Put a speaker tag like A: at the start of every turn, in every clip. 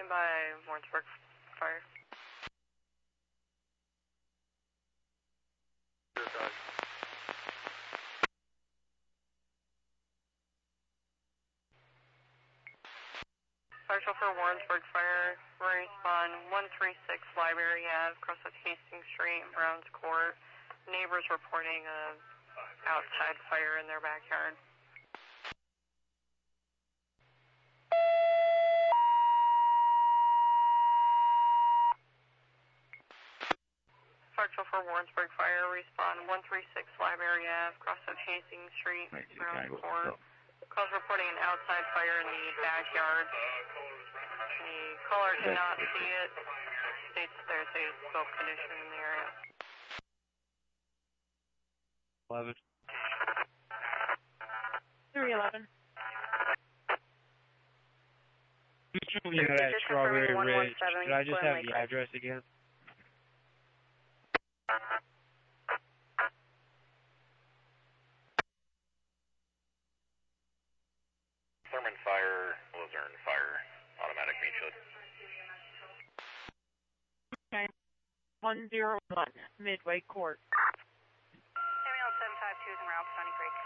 A: stand by Warrensburg Fire. Fire chauffeur Warrensburg Fire, respond 136 Library Ave, cross of Hastings Street, Browns Court. Neighbors reporting a outside fire in their backyard. Fire chauffeur Warrensburg Fire, respond 136 Library Ave, cross of Hastings Street, Browns Court. Calls reporting an outside fire in the backyard. The caller cannot see it. States there's a smoke condition in the area.
B: 11.
C: 311.
B: You know that Strawberry Ridge. Could I just have the address again?
D: Thurman Fire, Luzerne Fire, automatic mutual.
C: Okay. 101, Midway Court.
A: Samuel 752 is en route, Stony Creek.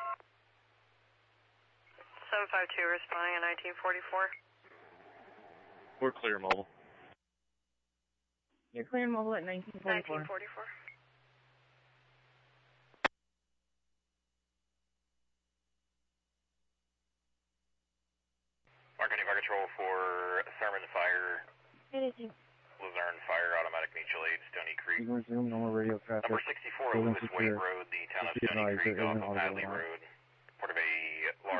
A: 752 responding in 1944.
B: We're clear, mobile.
C: You're clearing mobile at 1944.
A: 1944.
D: Marketing Fire Control for Thurman Fire,
C: It is you.
D: Luzerne Fire, automatic mutual aid, Stony Creek.
B: Zoom, normal radio traffic.
D: Number 64, Lewis Wade Road, the town of Stony Creek, off of Hadley Road.